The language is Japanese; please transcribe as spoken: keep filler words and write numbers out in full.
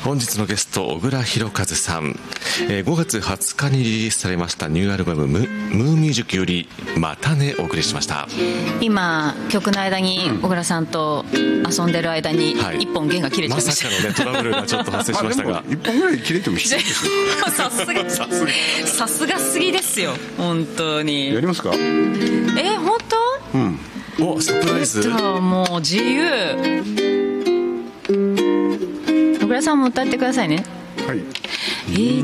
本日のゲスト小倉弘和さん、えー、ごがつはつかにリリースされましたニューアルバム ム, ムーミュージックよりまたねお送りしました。 今曲の間に小倉さんと遊んでる間に一本弦が切れちゃいました、 はい、まさかの、ね、トラブルがちょっと発生しましたが一本ぐらい切れても必要ですよさすがさすがすぎですよ本当に。 やりますか。 えー、本当？ うん。 おサプライズ。 もう自由。小倉さんも歌ってくださいね。 はい。 えー